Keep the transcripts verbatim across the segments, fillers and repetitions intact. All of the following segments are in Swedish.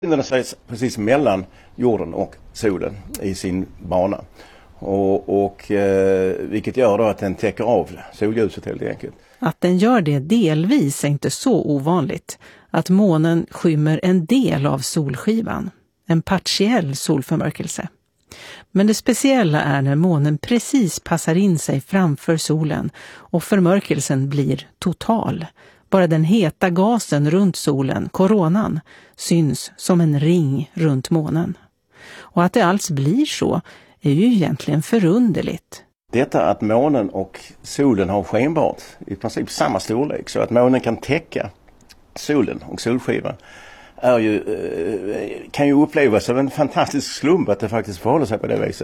Den är precis mellan jorden och solen i sin bana. Och, och eh, vilket gör då att den täcker av solljuset helt enkelt. Att den gör det delvis är inte så ovanligt. Att månen skymmer en del av solskivan. En partiell solförmörkelse. Men det speciella är när månen precis passar in sig framför solen och förmörkelsen blir total. Bara den heta gasen runt solen, koronan, syns som en ring runt månen. Och att det alls blir så är ju egentligen förunderligt. Detta att månen och solen har skenbart i princip samma storlek, så att månen kan täcka solen och solskivan, är ju, kan ju upplevas som en fantastisk slump att det faktiskt förhåller sig på det viset.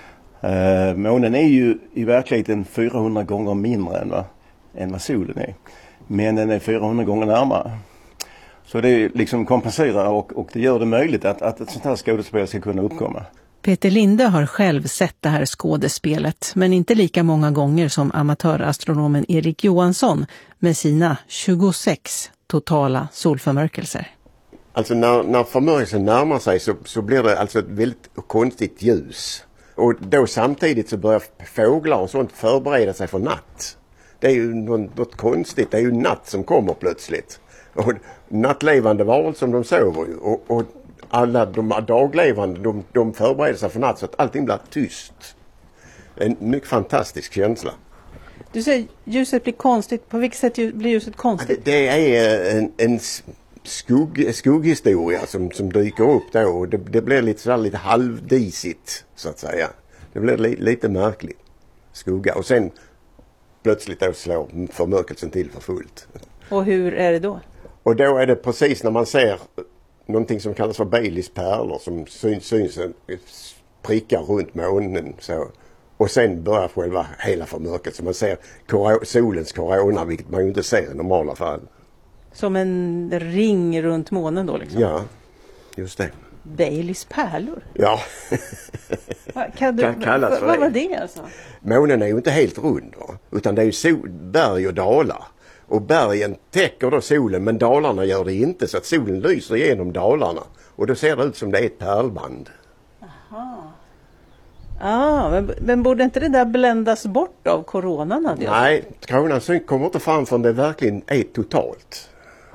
Uh, månen är ju i verkligheten fyrahundra gånger mindre än vad, än vad solen är. Men den är fyrahundra gånger närmare. Så det liksom kompenserar och, och det gör det möjligt att, att ett sånt här skådespel ska kunna uppkomma. Peter Linde har själv sett det här skådespelet, men inte lika många gånger som amatörastronomen Erik Johansson med sina tjugosex totala solförmörkelser. Alltså när, när förmörkelsen närmar sig så, så blir det alltså ett väldigt konstigt ljus. Och då samtidigt så börjar fåglar och sånt förbereda sig för natt. Det är ju något, något konstigt, det är ju natt som kommer plötsligt. Och nattlevande varelser som de sover ju. Och, och alla de daglevande, de, de förbereder sig för natt så att allting blir tyst. En mycket fantastisk känsla. Du säger ljuset blir konstigt. På vilket sätt blir ljuset konstigt? Det är en, en skugg, skugghistoria som, som dyker upp då. Och det, det blir lite, så lite halvdisigt så att säga. Det blir li, lite märkligt. Skugga. Och sen plötsligt då slår förmörkelsen till för fullt. Och hur är det då? Och då är det precis när man ser någonting som kallas för Baileys pärlor som syns, syns prickar runt månen så. Och sen börjar själva hela förmörkelsen. Man ser kor- solens korona, vilket man ju inte ser i normala fall. Som en ring runt månen då liksom? Ja, just det. Baileys pärlor? Ja. Kan du, kan kallas för vad det. var det alltså? Månen är ju inte helt rund va? Utan det är ju sol, berg och dalar. Och bergen täcker då solen men dalarna gör det inte så att solen lyser igenom dalarna. Och då ser det ut som det är ett pärlband. Aha. Ah, men, men borde inte det där bländas bort av koronan? Hade Nej, koronan kommer inte fram förrän det verkligen är totalt.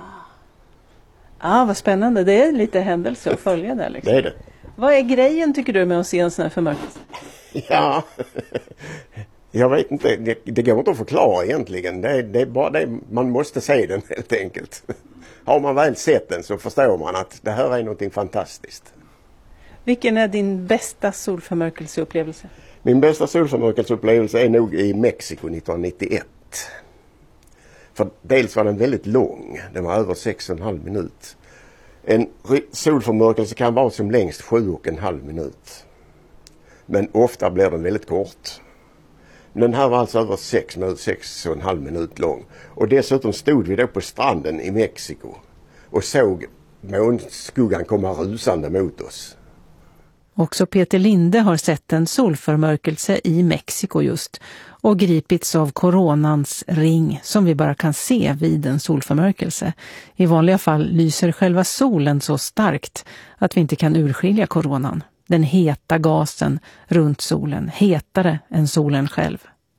Ah, vad spännande. Det är lite händelse att följa det liksom. Det är det. Vad är grejen tycker du med att se en sån här förmörkelse? Ja, jag vet inte. Det, det går inte att förklara egentligen. Det, det är bara det, man måste se den helt enkelt. Har man väl sett den så förstår man att det här är någonting fantastiskt. Vilken är din bästa solförmörkelseupplevelse? Min bästa solförmörkelseupplevelse är nog i Mexiko nittonhundranittioett. För dels var den väldigt lång. Den var över sex och en halv minut. En solförmörkelse kan vara som längst sju och en halv minut. Men ofta blir den väldigt kort. Den här var alltså över sex minut, sex och en halv minut lång. Och dessutom stod vi då på stranden i Mexiko och såg månskuggan komma rusande mot oss. Också Peter Linde har sett en solförmörkelse i Mexiko just och gripits av koronans ring som vi bara kan se vid en solförmörkelse. I vanliga fall lyser själva solen så starkt att vi inte kan urskilja koronan. Den heta gasen runt solen, hetare än solen själv.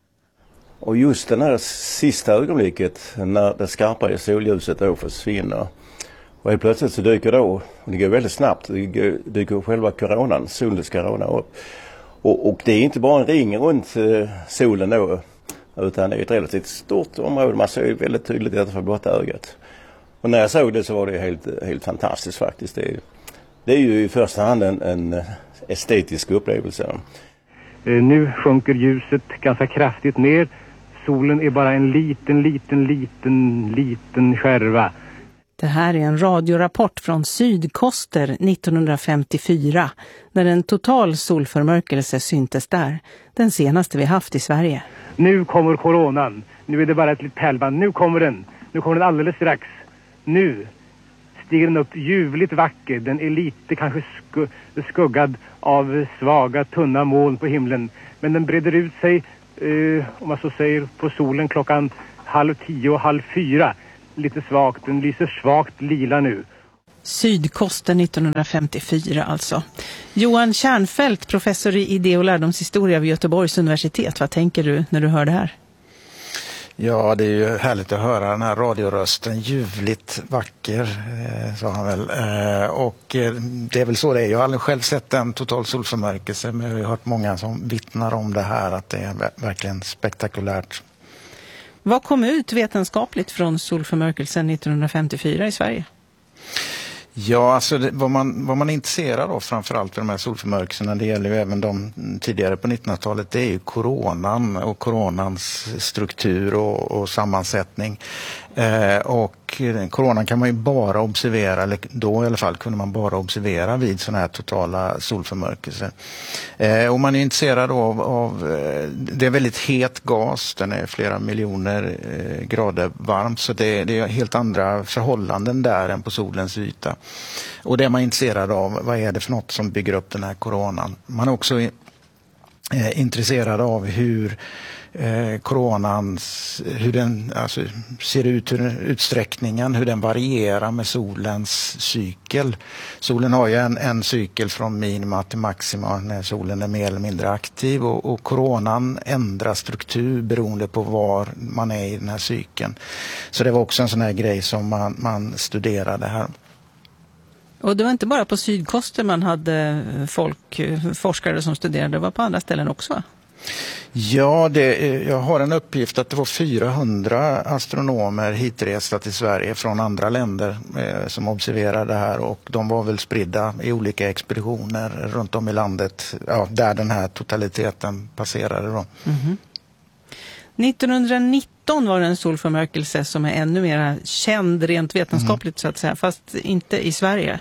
Och just det här sista ögonblicket när det skarpa solljuset då försvinner. Och helt plötsligt så dyker då, och det går väldigt snabbt, det dyker själva koronan, solens korona upp. Och, och det är inte bara en ring runt eh, solen då, utan det är ett relativt stort område. Man ser väldigt tydligt detta för blotta ögat. Och när jag såg det så var det helt, helt fantastiskt faktiskt. Det är, det är ju i första hand en, en estetisk upplevelse. Nu sjunker ljuset ganska kraftigt ner. Solen är bara en liten, liten, liten, liten skärva. Det här är en radiorapport från Sydkoster nittonhundrafemtiofyra när en total solförmörkelse syntes där, den senaste vi haft i Sverige. Nu kommer koronan. Nu är det bara ett litet pärlband. Nu kommer den. Nu kommer den alldeles strax. Nu stiger den upp ljuvligt vacker. Den är lite kanske sku- skuggad av svaga, tunna moln på himlen. Men den breder ut sig, eh, om man så säger, på solen klockan halv tio och halv fyra. Lite svagt, den lyser svagt lila nu. Sydkosten nittonhundrafemtiofyra alltså. Johan Tjärnfeldt, professor i idé- och lärdomshistoria vid Göteborgs universitet. Vad tänker du när du hör det här? Ja, det är ju härligt att höra den här radiorösten, ljuvligt vacker, eh, sa han väl. Eh, och eh, det är väl så det är. Jag har aldrig själv sett en total solförmörkelse, men jag har hört många som vittnar om det här, att det är verkligen spektakulärt. Vad kom ut vetenskapligt från solförmörkelsen nittonhundrafemtiofyra i Sverige? Ja, alltså det, vad, man, vad man är intresserad av framförallt för de här solförmörkelserna, det gäller ju även de tidigare på nittonhundratalet, det är ju coronan och coronans struktur och, och sammansättning. Eh, och coronan kan man ju bara observera, eller då i alla fall kunde man bara observera vid sådana här totala solförmörkelser. Eh, och man är intresserad av, av eh, det är väldigt het gas, den är flera miljoner eh, grader varm, så det, det är helt andra förhållanden där än på solens yta. Och det är man intresserad av, vad är det för något som bygger upp den här coronan. Man är också eh, intresserad av hur Eh, coronans, hur den alltså, ser ut, hur utsträckningen, hur den varierar med solens cykel. Solen har ju en, en cykel från minima till maxima när solen är mer eller mindre aktiv, och, och coronan ändrar struktur beroende på var man är i den här cykeln. Så det var också en sån här grej som man, man studerade här. Och det var inte bara på Sydkosten man hade folk, forskare som studerade, det var på andra ställen också, va? Ja, det, jag har en uppgift att det var fyrahundra astronomer hitresta till Sverige från andra länder eh, som observerade det här, och de var väl spridda i olika expeditioner runt om i landet, ja, där den här totaliteten passerade då. Mm-hmm. nittonhundranitton var det en solförmörkelse som är ännu mer känd rent vetenskapligt, mm. så att säga, fast inte i Sverige.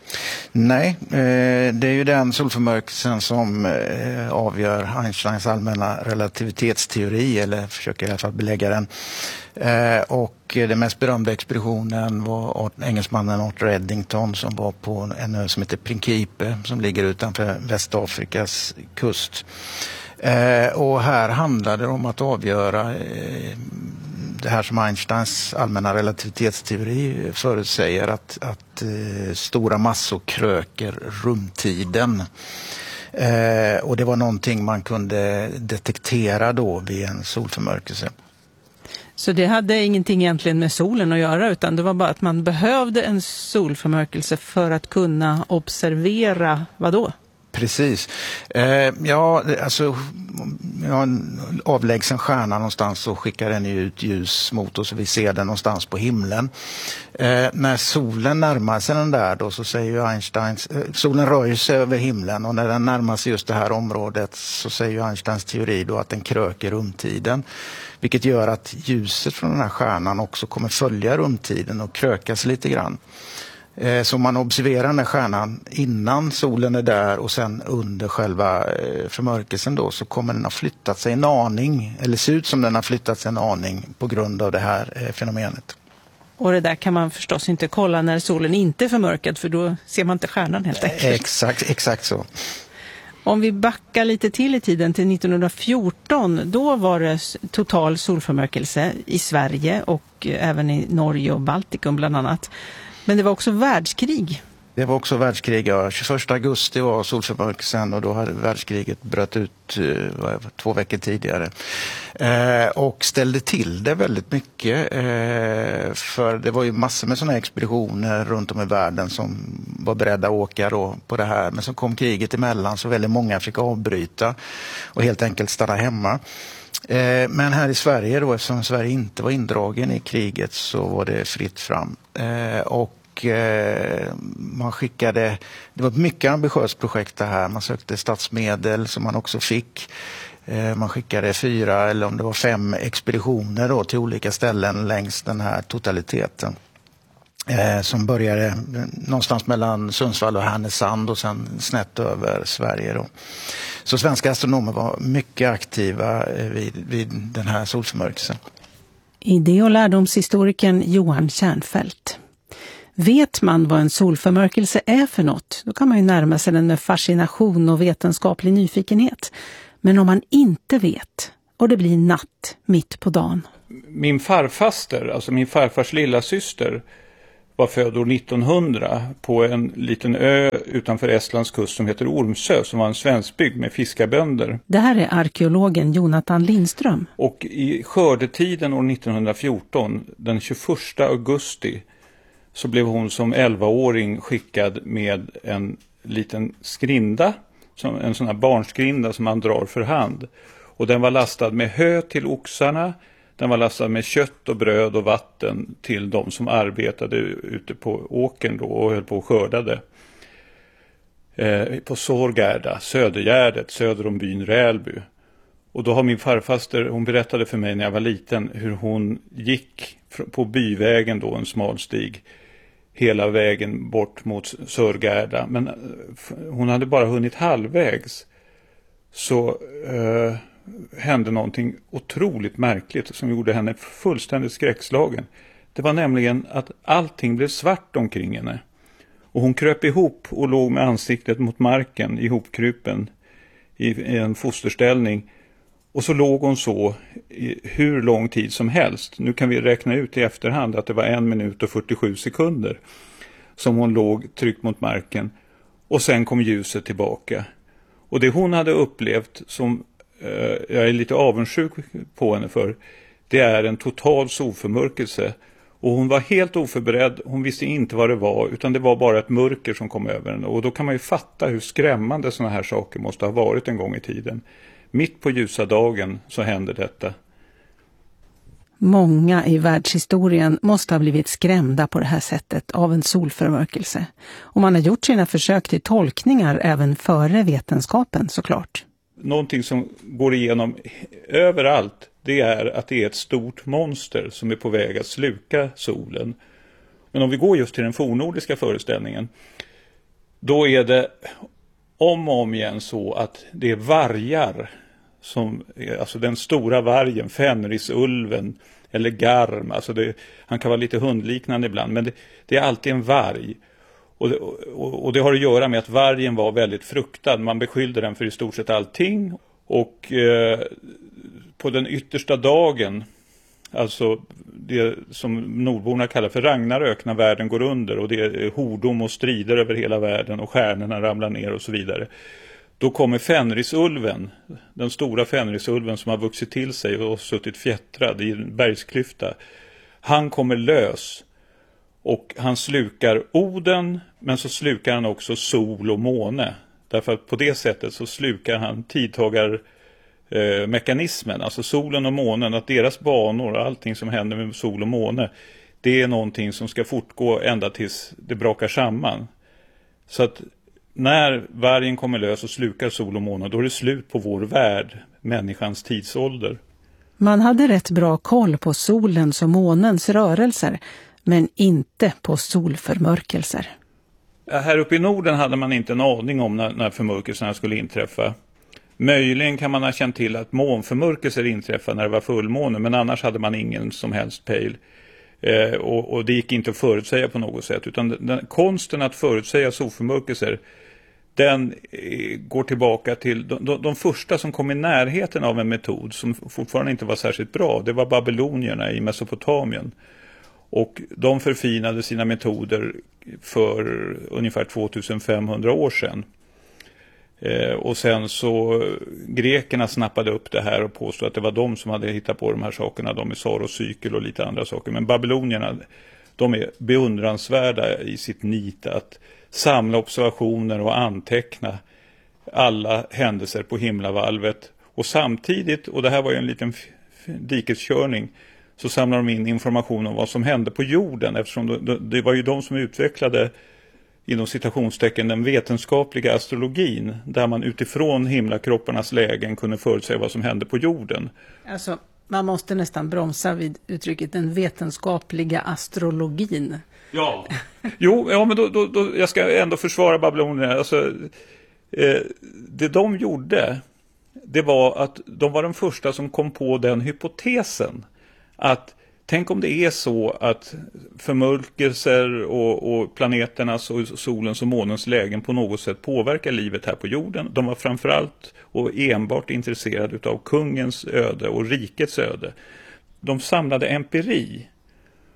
Nej, eh, det är ju den solförmörkelsen som eh, avgör Einsteins allmänna relativitetsteori, eller försöker i alla fall belägga den. Eh, och den mest berömda expeditionen var engelsmannen Arthur Eddington, som var på en ö som heter Principe, som ligger utanför Västafrikas kust. Eh, och här handlade det om att avgöra eh, det här som Einsteins allmänna relativitetsteori förutsäger, att, att eh, stora massor kröker rumtiden. Eh, och det var någonting man kunde detektera då vid en solförmörkelse. Så det hade ingenting egentligen med solen att göra, utan det var bara att man behövde en solförmörkelse för att kunna observera vad då? Precis. Eh, ja, alltså ja, en avlägsen stjärna någonstans, så skickar den ut ljus mot oss och vi ser den någonstans på himlen. Eh, när solen närmar sig den där då, så säger ju Einstein, eh, solen rör sig över himlen, och när den närmar sig just det här området så säger ju Einsteins teori då att den kröker rumtiden. Vilket gör att ljuset från den här stjärnan också kommer följa rumtiden och krökas lite grann. Så man observerar den här stjärnan innan solen är där, och sen under själva förmörkelsen då, så kommer den ha flyttat sig en aning, eller ser ut som den har flyttat sig en aning på grund av det här fenomenet. Och det där kan man förstås inte kolla när solen inte är förmörkad, för då ser man inte stjärnan helt enkelt. Exakt, exakt så. Om vi backar lite till i tiden till nittonhundrafjorton, då var det total solförmörkelse i Sverige och även i Norge och Baltikum bland annat. Men det var också världskrig. Det var också världskrig, ja. tjugoförsta augusti var solförmörkelsen, och då hade världskriget bröt ut eh, två veckor tidigare. Eh, och ställde till det väldigt mycket. Eh, för det var ju massor med sådana expeditioner runt om i världen som var beredda att åka då på det här. Men så kom kriget emellan, så väldigt många fick avbryta och helt enkelt stanna hemma. Eh, men här i Sverige då, eftersom Sverige inte var indragen i kriget, så var det fritt fram. Eh, och man skickade, det var ett mycket ambitiöst projekt det här, man sökte statsmedel som man också fick. Man skickade fyra eller om det var fem expeditioner då till olika ställen längs den här totaliteten. Som började någonstans mellan Sundsvall och Härnösand och sen snett över Sverige då. Så svenska astronomer var mycket aktiva vid, vid den här solförmörkelsen. Idé- och lärdomshistorikern Johan Tjärnfeldt. Vet man vad en solförmörkelse är för något, då kan man ju närma sig den med fascination och vetenskaplig nyfikenhet. Men om man inte vet, och det blir natt mitt på dagen. Min farfaster, alltså min farfars lilla syster, var född år nittonhundra på en liten ö utanför Estlands kust som heter Ormsö, som var en svenskbygd med fiskarbönder. Det här är arkeologen Jonathan Lindström. Och i skördetiden år nittonhundrafjorton, den tjugoförsta augusti, så blev hon som elvaåring skickad med en liten skrinda, som en sån här barnskrinda som man drar för hand. Och den var lastad med hö till oxarna, den var lastad med kött och bröd och vatten till de som arbetade ute på åkern då och höll på och skördade. Eh, på Sårgärda, Södergärdet, söder om byn Rälby. Och då har min farfaster, hon berättade för mig när jag var liten hur hon gick på byvägen då, en smal stig, hela vägen bort mot Sörgärda. Men hon hade bara hunnit halvvägs. Så eh, hände någonting otroligt märkligt som gjorde henne fullständigt skräckslagen. Det var nämligen att allting blev svart omkring henne. Och hon kröp ihop och låg med ansiktet mot marken, ihopkrupen i en fosterställning. Och så låg hon så i hur lång tid som helst. Nu kan vi räkna ut i efterhand att det var en minut och fyrtiosju sekunder som hon låg tryckt mot marken. Och sen kom ljuset tillbaka. Och det hon hade upplevt, som eh, jag är lite avundsjuk på henne för, det är en total solförmörkelse. Och hon var helt oförberedd, hon visste inte vad det var, utan det var bara ett mörker som kom över henne. Och då kan man ju fatta hur skrämmande sådana här saker måste ha varit en gång i tiden. Mitt på ljusa dagen så hände detta. Många i världshistorien måste ha blivit skrämda på det här sättet av en solförmörkelse. Och man har gjort sina försök till tolkningar även före vetenskapen, såklart. Någonting som går igenom överallt, det är att det är ett stort monster som är på väg att sluka solen. Men om vi går just till den fornnordiska föreställningen, då är det om och om igen så att det är vargar, som, alltså den stora vargen, Fenrisulven eller Garm, alltså det, han kan vara lite hundliknande ibland, men det, det är alltid en varg. Och det, och, och det har att göra med att vargen var väldigt fruktad, man beskyllde den för i stort sett allting. Och eh, på den yttersta dagen, alltså det som nordborna kallar för Ragnarök, när världen går under och det är hordom och strider över hela världen och stjärnorna ramlar ner och så vidare, då kommer Fenrisulven, den stora Fenrisulven som har vuxit till sig och suttit fjättrad i en bergsklyfta. Han kommer lös och han slukar Oden, men så slukar han också sol och måne. Därför att på det sättet så slukar han tidtagar eh, mekanismen, alltså solen och månen, att deras banor och allting som händer med sol och måne, det är någonting som ska fortgå ända tills det brakar samman. Så att när vargen kommer lös och slukar sol och måne, då är det slut på vår värld, människans tidsålder. Man hade rätt bra koll på solens och månens rörelser, men inte på solförmörkelser. Här uppe i Norden hade man inte en aning om när, när förmörkelserna skulle inträffa. Möjligen kan man ha känt till att månförmörkelser inträffade när det var fullmåne, men annars hade man ingen som helst pejl. Eh, och, och det gick inte att förutsäga på något sätt, utan den, den, konsten att förutsäga solförmörkelser, den eh, går tillbaka till de, de, de första som kom i närheten av en metod som fortfarande inte var särskilt bra. Det var babylonierna i Mesopotamien. Och de förfinade sina metoder för ungefär tvåtusenfemhundra år sedan. Eh, och sen så grekerna snappade upp det här och påstod att det var de som hade hittat på de här sakerna. De är Saros-cykel och lite andra saker. Men babylonierna, de är beundransvärda i sitt nit att samla observationer och anteckna alla händelser på himlavalvet. Och samtidigt, och det här var ju en liten dikeskörning, så samlar de in information om vad som hände på jorden, eftersom det, det var ju de som utvecklade inom citationstecken den vetenskapliga astrologin, där man utifrån himlakropparnas lägen kunde förutsäga vad som hände på jorden. Alltså, man måste nästan bromsa vid uttrycket den vetenskapliga astrologin. Ja, jo, ja, men då, då, då, jag ska ändå försvara babylonierna. Alltså, eh, det de gjorde, det var att de var de första som kom på den hypotesen att tänk om det är så att förmörkelser och, och planeternas och solens och månens lägen på något sätt påverkar livet här på jorden. De var framförallt och enbart intresserade av kungens öde och rikets öde. De samlade empiri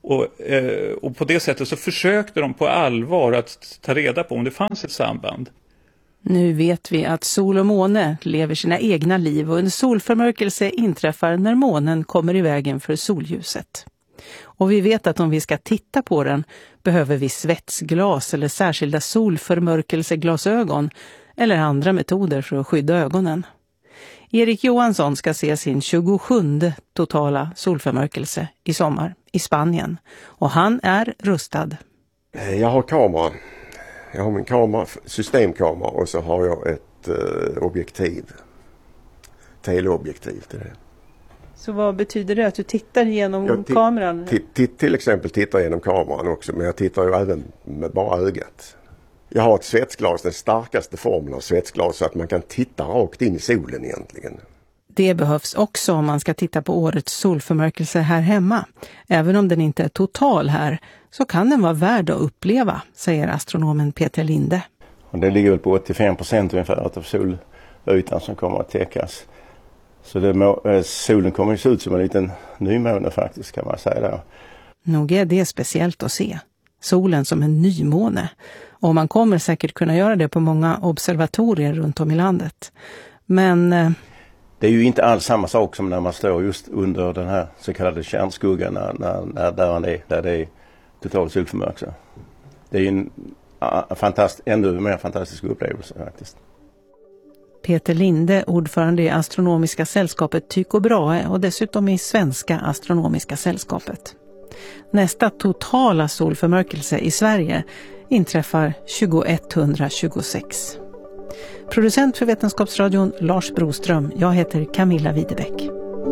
Och, eh, och på det sättet så försökte de på allvar att ta reda på om det fanns ett samband. Nu vet vi att sol och måne lever sina egna liv och en solförmörkelse inträffar när månen kommer i vägen för solljuset. Och vi vet att om vi ska titta på den behöver vi svetsglas eller särskilda solförmörkelseglasögon eller andra metoder för att skydda ögonen. Erik Johansson ska se sin tjugosjunde totala solförmörkelse i sommar i Spanien och han är rustad. Jag har kamera. Jag har min kamera, systemkamera och så har jag ett eh, objektiv. Teleobjektiv till det. Så vad betyder det att du tittar genom jag t- kameran? T- t- till exempel tittar genom kameran också, men jag tittar ju även med bara ögat. Jag har ett svetsglas, den starkaste formen av svetsglas, så att man kan titta rakt in i solen egentligen. Det behövs också om man ska titta på årets solförmörkelse här hemma. Även om den inte är total här så kan den vara värd att uppleva, säger astronomen Peter Linde. Och det ligger väl på åttiofem procent ungefär av solytan som kommer att täckas. Så det må, eh, solen kommer ju se ut som en liten nymåne faktiskt, kan man säga där. Nog är det speciellt att se. Solen som en nymåne. Och man kommer säkert kunna göra det på många observatorier runt om i landet. Men eh, det är ju inte alls samma sak som när man står just under den här så kallade kärnskuggan när, när, när där, man är, där det är total solförmörkelse. Det är ju en uh, fantast, ännu mer fantastisk upplevelse faktiskt. Peter Linde, ordförande i Astronomiska sällskapet Tycho Brahe och dessutom i Svenska Astronomiska sällskapet. Nästa totala solförmörkelse i Sverige inträffar tjugoetthundratjugosex. Producent för Vetenskapsradion Lars Broström. Jag heter Camilla Widebäck.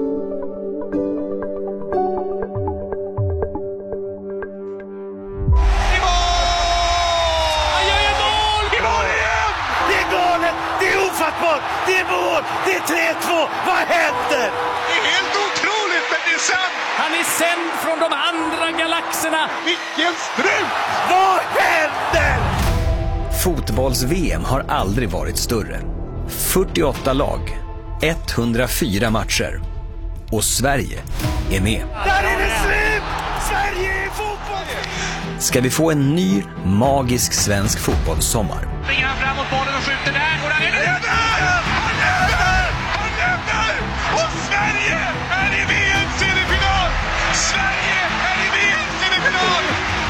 Det är mål! Det är tre två! Vad händer? Det är helt otroligt, men det är sant! Han är sänd från de andra galaxerna! Vilken strut! Vad händer? Fotbolls-V M har aldrig varit större. fyrtioåtta lag, etthundrafyra matcher. Och Sverige är med. Där är det slut! Sverige är fotboll! Ska vi få en ny, magisk svensk fotbollssommar? Springer han framåt bollen och skjuter där. Och där är det! Han hävdar! Han hävdar! Och Sverige är i V M-semifinal! Sverige är i V M-semifinal!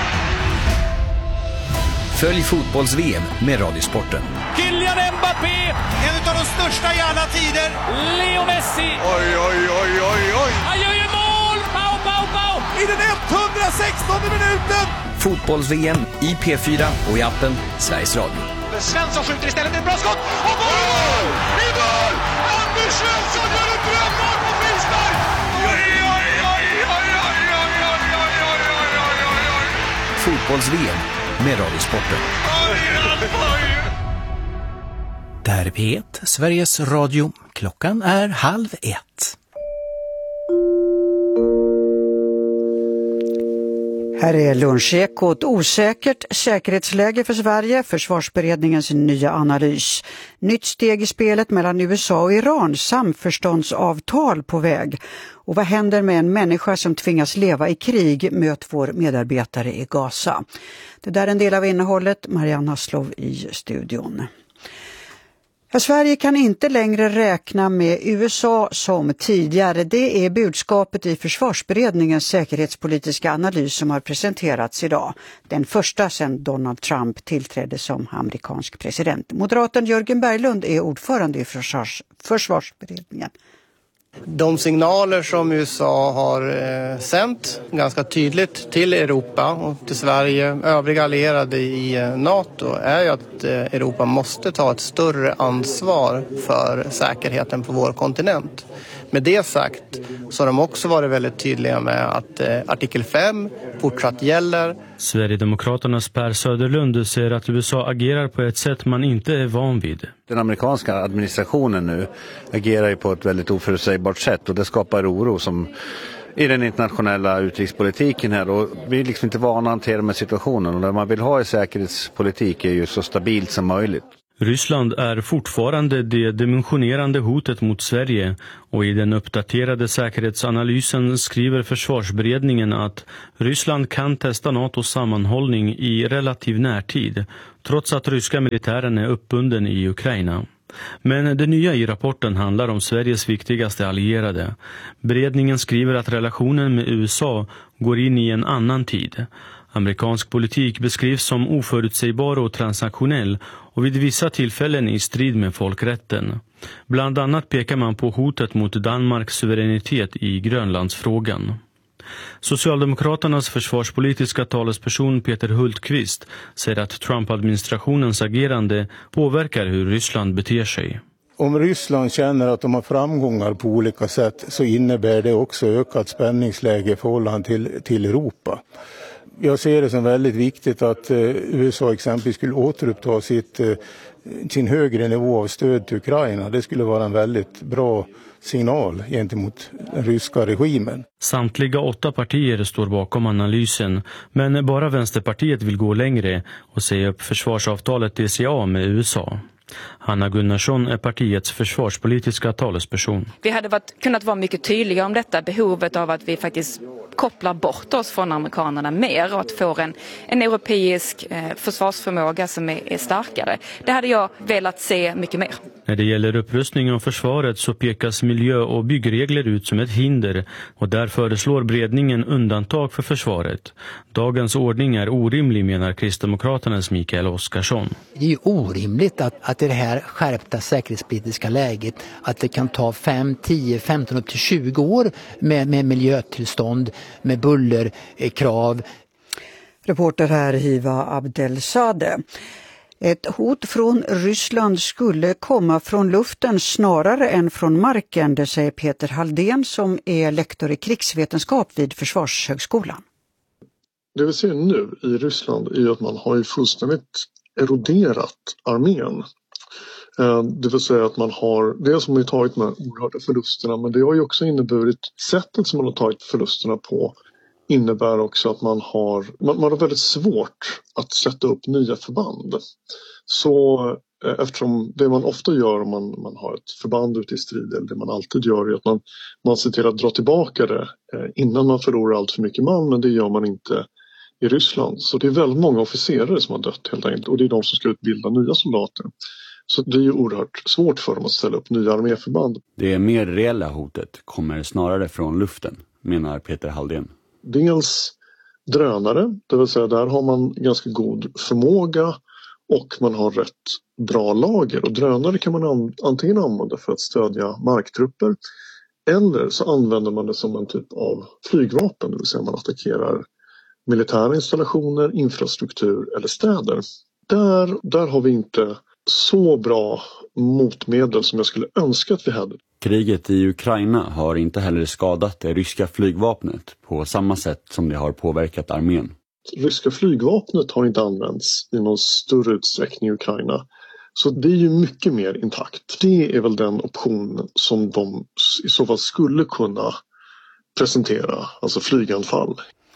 Följ fotbolls-V M med Radiosporten. Kylian Mbappé! En av de största i alla tider! Leo Messi! Oj, oj, oj, oj, oj! Han gör ju mål! Pau, pau, pau! I den etthundrasextonde minuten! Fotbolls-V M i P fyra och i appen Sveriges Radio. Svensson skjuter istället, ett bra skott! Och mål! I mål! Anders Svensson gör ett drömmål på frispark! Oj, oj, oj, oj, oj, oj, oj, oj, oj, oj, oj, oj. Fotbolls-V M med Radiosporten. Det här är P ett, Sveriges Radio. Klockan är halv ett. Här är lunchekot. Osäkert säkerhetsläge för Sverige, försvarsberedningens nya analys. Nytt steg i spelet mellan U S A och Iran, samförståndsavtal på väg. Och vad händer med en människa som tvingas leva i krig? Möt vår medarbetare i Gaza. Det där är en del av innehållet. Marianne Haslov i studion. Ja, Sverige kan inte längre räkna med U S A som tidigare. Det är budskapet i försvarsberedningens säkerhetspolitiska analys som har presenterats idag. Den första sedan Donald Trump tillträdde som amerikansk president. Moderaten Jörgen Berglund är ordförande i försvars- försvarsberedningen. De signaler som U S A har eh, sänt ganska tydligt till Europa och till Sverige, övriga allierade i eh, NATO, är ju att eh, Europa måste ta ett större ansvar för säkerheten på vår kontinent. Med det sagt så har de också varit väldigt tydliga med att eh, artikel fem fortsatt gäller. Sverigedemokraternas Per Söderlund säger att U S A agerar på ett sätt man inte är van vid. Den amerikanska administrationen nu agerar ju på ett väldigt oförutsägbart sätt och det skapar oro som i den internationella utrikespolitiken här. Och vi är liksom inte vana att hantera med situationen och det man vill ha i säkerhetspolitik är ju så stabilt som möjligt. Ryssland är fortfarande det dimensionerande hotet mot Sverige och i den uppdaterade säkerhetsanalysen skriver försvarsberedningen att Ryssland kan testa NATOs sammanhållning i relativ närtid trots att ryska militären är uppbunden i Ukraina. Men det nya i rapporten handlar om Sveriges viktigaste allierade. Beredningen skriver att relationen med U S A går in i en annan tid. Amerikansk politik beskrivs som oförutsägbar och transaktionell och vid vissa tillfällen i strid med folkrätten. Bland annat pekar man på hotet mot Danmarks suveränitet i Grönlandsfrågan. Socialdemokraternas försvarspolitiska talesperson Peter Hultqvist säger att Trump-administrationens agerande påverkar hur Ryssland beter sig. Om Ryssland känner att de har framgångar på olika sätt så innebär det också ökat spänningsläge i förhållande till, till Europa. Jag ser det som väldigt viktigt att eh, U S A exempelvis skulle återuppta sitt, eh, sin högre nivå av stöd till Ukraina. Det skulle vara en väldigt bra signal gentemot den ryska regimen. Samtliga åtta partier står bakom analysen, men bara Vänsterpartiet vill gå längre och säga upp försvarsavtalet D C A med U S A. Hanna Gunnarsson är partiets försvarspolitiska talesperson. Vi hade varit, kunnat vara mycket tydliga om detta, behovet av att vi faktiskt kopplar bort oss från amerikanerna mer och att få en, en europeisk eh, försvarsförmåga som är, är starkare. Det hade jag velat se mycket mer. När det gäller upprustning av försvaret så pekas miljö- och byggregler ut som ett hinder och där föreslår beredningen undantag för försvaret. Dagens ordning är orimlig, menar Kristdemokraternas Mikael Oskarsson. Det är ju orimligt att, att i det här skärpta säkerhetspolitiska läget att det kan ta fem, tio, femton upp till tjugo år med, med miljötillstånd, med bullerkrav. Reporter här Hiva Abdelsadeh. Ett hot från Ryssland skulle komma från luften snarare än från marken, det säger Peter Halldén som är lektor i krigsvetenskap vid Försvarshögskolan. Det vi ser nu i Ryssland är att man har ju fullständigt eroderat armén. Det vill säga att man har, det som har tagit de här oerhörda förlusterna, men det har ju också inneburit sättet som man har tagit förlusterna på innebär också att man har, man, man har väldigt svårt att sätta upp nya förband. Så eh, eftersom det man ofta gör om man, man har ett förband ute i strid, eller det man alltid gör är att man, man ser till att dra tillbaka det eh, innan man förlorar allt för mycket man, men det gör man inte i Ryssland. Så det är väldigt många officerare som har dött helt enkelt och det är de som ska utbilda nya soldater. Så det är ju oerhört svårt för dem att ställa upp nya arméförband. Det mer reella hotet kommer snarare från luften, menar Peter Halldén. Dels drönare, det vill säga där har man ganska god förmåga och man har rätt bra lager. Och drönare kan man an- antingen använda för att stödja marktrupper eller så använder man det som en typ av flygvapen, det vill säga man attackerar militära installationer, infrastruktur eller städer. Där, där har vi inte så bra motmedel som jag skulle önska att vi hade. Kriget i Ukraina har inte heller skadat det ryska flygvapnet på samma sätt som det har påverkat armén. Ryska flygvapnet har inte använts i någon större utsträckning i Ukraina. Så det är ju mycket mer intakt. Det är väl den option som de i så fall skulle kunna presentera, alltså flyganfall.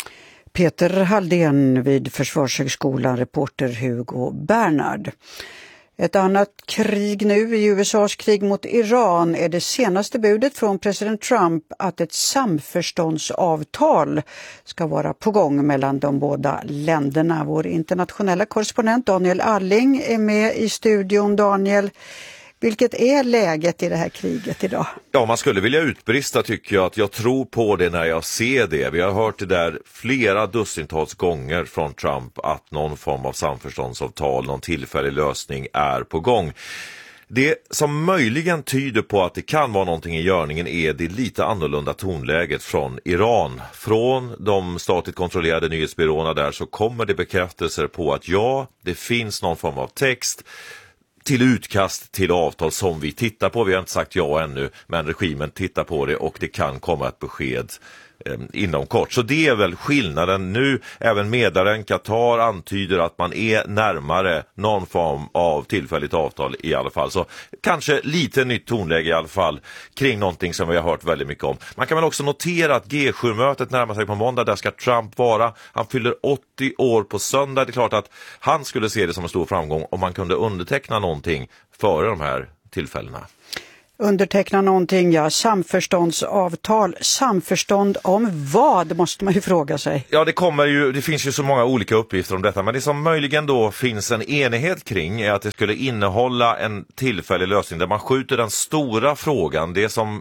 Peter Halldén vid Försvarshögskolan, reporter Hugo Bernhard. Ett annat krig nu i U S A:s krig mot Iran är det senaste budet från president Trump att ett samförståndsavtal ska vara på gång mellan de båda länderna. Vår internationella korrespondent Daniel Alling är med i studion. Daniel, vilket är läget i det här kriget idag? Ja, man skulle vilja utbrista tycker jag att jag tror på det när jag ser det. Vi har hört det där flera dussintals gånger från Trump att någon form av samförståndsavtal, någon tillfällig lösning är på gång. Det som möjligen tyder på att det kan vara någonting i görningen är det lite annorlunda tonläget från Iran. Från de statligt kontrollerade nyhetsbyråerna där så kommer det bekräftelser på att ja, det finns någon form av text till utkast till avtal som vi tittar på. Vi har inte sagt ja ännu, men regimen tittar på det och det kan komma ett besked eh, inom kort. Så det är väl skillnaden nu. Även medlaren Qatar antyder att man är närmare någon form av tillfälligt avtal i alla fall. Så kanske lite nytt tonläge i alla fall kring någonting som vi har hört väldigt mycket om. Man kan väl också notera att G sju-mötet närmar sig på måndag. Där ska Trump vara. Han fyller åttio år på söndag. Det är klart att han skulle se det som en stor framgång om man kunde underteckna någonting före de här tillfällena. Underteckna någonting, ja, samförståndsavtal. Samförstånd om vad, måste man ju fråga sig. Ja, det kommer ju, det finns ju så många olika uppgifter om detta, men det som möjligen då finns en enighet kring är att det skulle innehålla en tillfällig lösning där man skjuter den stora frågan, det som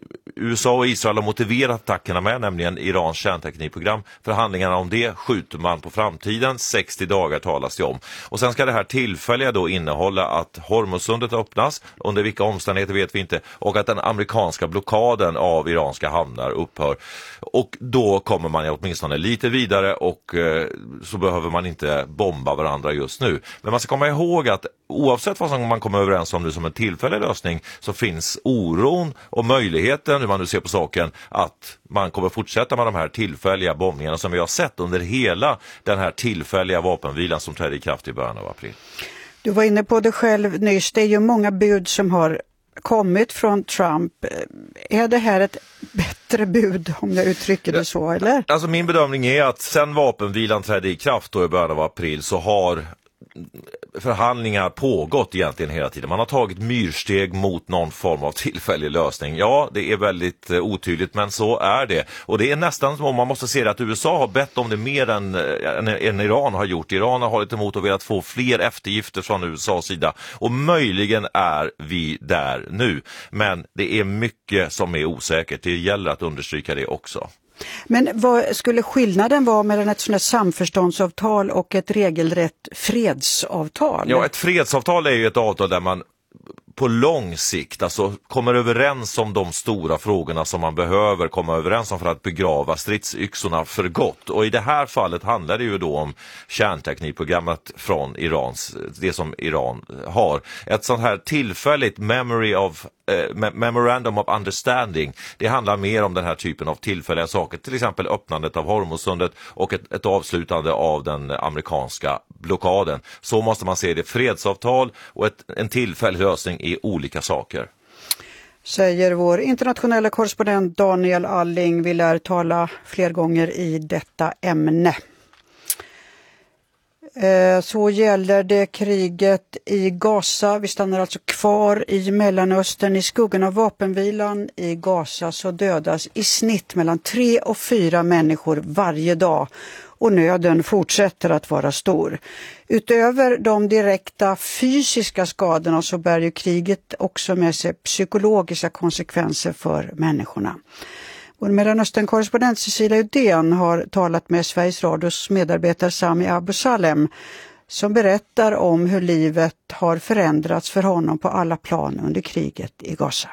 U S A och Israel har motiverat attackerna med, nämligen Irans kärnteknikprogram. Förhandlingarna om det skjuter man på framtiden, sextio dagar talas det om. Och sen ska det här tillfälliga då innehålla att Hormuzsundet öppnas, under vilka omständigheter vet vi inte, och att den amerikanska blockaden av iranska hamnar upphör. Och då kommer man åtminstone lite vidare och eh, så behöver man inte bomba varandra just nu. Men man ska komma ihåg att oavsett vad som man kommer överens om nu som en tillfällig lösning, så finns oron och möjligheten, hur man nu ser på saken, att man kommer fortsätta med de här tillfälliga bombningarna som vi har sett under hela den här tillfälliga vapenvilan som trädde i kraft i början av april. Du var inne på det själv nyss, det är ju många bud som har kommit från Trump. Är det här ett bättre bud, om jag uttrycker det så, eller? Alltså min bedömning är att sen vapenvilan trädde i kraft då i början av april så har förhandlingar pågått egentligen hela tiden. Man har tagit myrsteg mot någon form av tillfällig lösning. Ja, det är väldigt eh, otydligt, men så är det. Och det är nästan som om man måste se det att U S A har bett om det mer än, än, än Iran har gjort. Iran har hållit emot och velat få fler eftergifter från U S A:s sida. Och möjligen är vi där nu. Men det är mycket som är osäkert. Det gäller att understryka det också. Men vad skulle skillnaden vara mellan ett sådant här samförståndsavtal och ett regelrätt fredsavtal? Ja, ett fredsavtal är ju ett avtal där man på lång sikt alltså kommer överens om de stora frågorna som man behöver komma överens om för att begrava stridsyxorna för gott. Och i det här fallet handlar det ju då om kärnteknikprogrammet från Irans, det som Iran har. Ett sånt här tillfälligt memory of eh, memorandum of understanding, det handlar mer om den här typen av tillfälliga saker, till exempel öppnandet av Hormuzsundet och ett, ett avslutande av den amerikanska blockaden. Så måste man se det, fredsavtal och ett, en tillfällig lösning i olika saker. Säger vår internationella korrespondent Daniel Alling. Vi lär tala fler gånger i detta ämne. Så gäller det kriget i Gaza. Vi stannar alltså kvar i Mellanöstern. I skuggan av vapenvilan i Gaza så dödas i snitt mellan tre och fyra människor varje dag. Och nöden fortsätter att vara stor. Utöver de direkta fysiska skadorna så bär ju kriget också med sig psykologiska konsekvenser för människorna. Vår Mellanöstern-korrespondent Cecilia Udén har talat med Sveriges Radios medarbetare Sami Abu Salem som berättar om hur livet har förändrats för honom på alla plan under kriget i Gaza.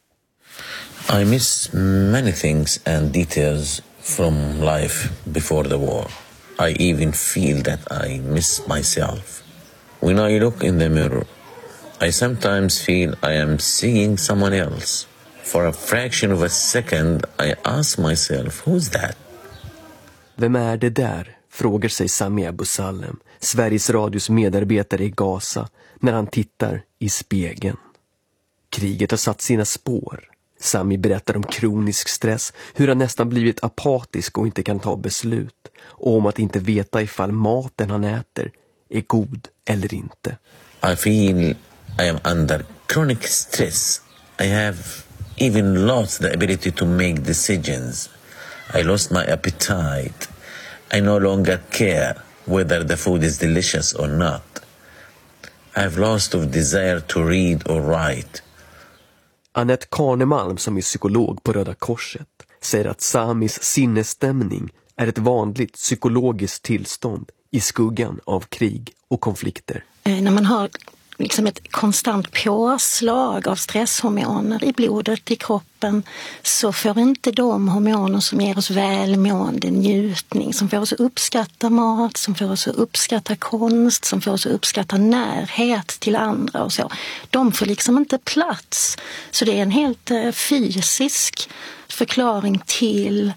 I miss many things and details from life before the war. I even feel that I miss myself. When I look in the mirror, I sometimes feel I am seeing someone else. For a fraction of a second I ask myself, who's that? Vem är det där? Frågar sig Sami Abu Salem, Sveriges Radios medarbetare i Gaza, när han tittar i spegeln. Kriget har satt sina spår. Sami berättar om kronisk stress, hur han nästan blivit apatisk och inte kan ta beslut, och om att inte veta ifall maten han äter är god eller inte. I feel I am under chronic stress. I have even lost the ability to make decisions. I lost my appetite. I no longer care whether the food is delicious or not. I've lost of desire to read or write. Annette Karnemalm, som är psykolog på Röda Korset, säger att Samis sinnesstämning är ett vanligt psykologiskt tillstånd i skuggan av krig och konflikter. Eh, när man har liksom ett konstant påslag av stresshormoner i blodet, i kroppen, så får inte de hormoner som ger oss välmående, njutning, som får oss att uppskatta mat, som får oss att uppskatta konst, som får oss att uppskatta närhet till andra och så. De får liksom inte plats. Så det är en helt eh, fysisk förklaring till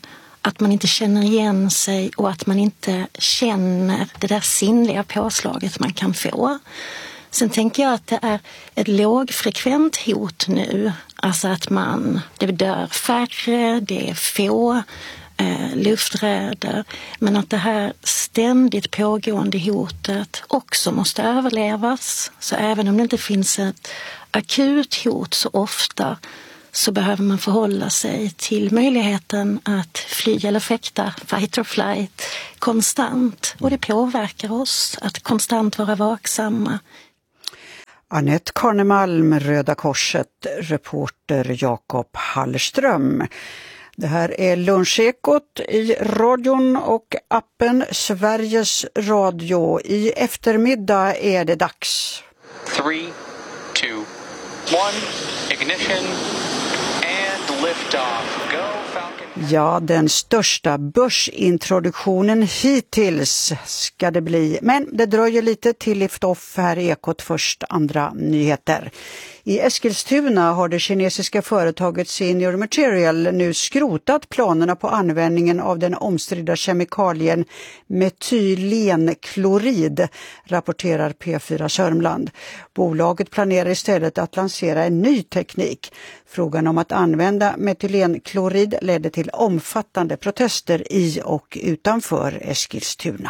att man inte känner igen sig och att man inte känner det där sinnliga påslaget man kan få. Sen tänker jag att det är ett lågfrekvent hot nu. Alltså att man, det dör färre, det är få eh, lufträder. Men att det här ständigt pågående hotet också måste överlevas. Så även om det inte finns ett akut hot så ofta så behöver man förhålla sig till möjligheten att fly eller fäkta, fight or flight, konstant. Och det påverkar oss att konstant vara vaksamma. Annette Karnemalm, Röda Korset, reporter Jakob Hallström. Det här är Lunchekot i radion och appen Sveriges Radio. I eftermiddag är det dags. Three, two, one, ignition and lift-off. Go Falcon. Ja, den största börsintroduktionen hittills ska det bli. Men det dröjer lite till lift-off. Här är Ekot först, andra nyheter. I Eskilstuna har det kinesiska företaget Senior Material nu skrotat planerna på användningen av den omstridda kemikalien metylenklorid, rapporterar P fyra Sörmland. Bolaget planerar istället att lansera en ny teknik. Frågan om att använda metylenklorid ledde till omfattande protester i och utanför Eskilstuna.